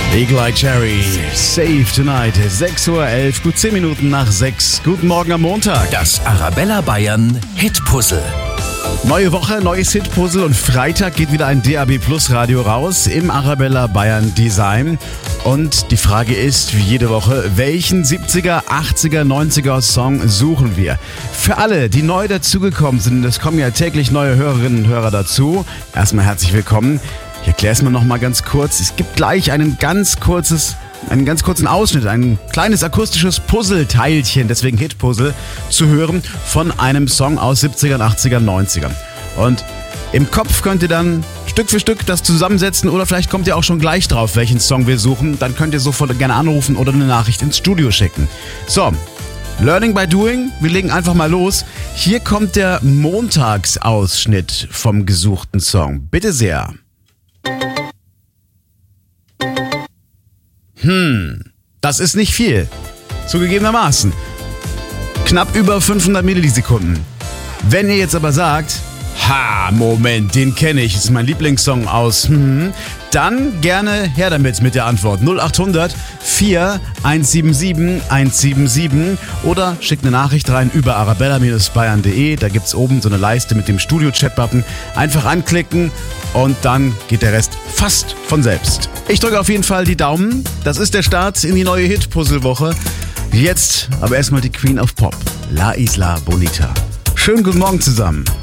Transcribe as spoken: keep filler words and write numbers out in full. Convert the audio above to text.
Eagle Eye Cherry, Save Tonight, sechs Uhr elf, gut zehn Minuten nach sechs. Guten Morgen am Montag. Das Arabella Bayern Hitpuzzle. Neue Woche, neues Hitpuzzle und Freitag geht wieder ein D A B Plus Radio raus im Arabella Bayern Design. Und die Frage ist, wie jede Woche, welchen siebziger, achtziger, neunziger Song suchen wir? Für alle, die neu dazugekommen sind, es kommen ja täglich neue Hörerinnen und Hörer dazu, erstmal herzlich willkommen. Ich erkläre es mir noch mal ganz kurz. Es gibt gleich einen ganz kurzes, einen ganz kurzen Ausschnitt, ein kleines akustisches Puzzleteilchen, deswegen Hitpuzzle, zu hören von einem Song aus siebzigern, achtzigern, neunzigern. Und im Kopf könnt ihr dann Stück für Stück das zusammensetzen oder vielleicht kommt ihr auch schon gleich drauf, welchen Song wir suchen. Dann könnt ihr sofort gerne anrufen oder eine Nachricht ins Studio schicken. So, Learning by Doing, wir legen einfach mal los. Hier kommt der Montagsausschnitt vom gesuchten Song. Bitte sehr. Hm, das ist nicht viel. Zugegebenermaßen. Knapp über fünfhundert Millisekunden. Wenn ihr jetzt aber sagt, ha, Moment, den kenne ich, das ist mein Lieblingssong aus, hm, dann gerne her damit mit der Antwort null acht hundert, vier eins sieben sieben, eins sieben sieben oder schickt eine Nachricht rein über arabella Bindestrich bayern punkt de, da gibt's oben so eine Leiste mit dem Studio-Chat-Button, einfach anklicken und dann geht der Rest fast von selbst. Ich drücke auf jeden Fall die Daumen, das ist der Start in die neue Hit-Puzzle-Woche. Jetzt aber erstmal die Queen of Pop, La Isla Bonita. Schönen guten Morgen zusammen.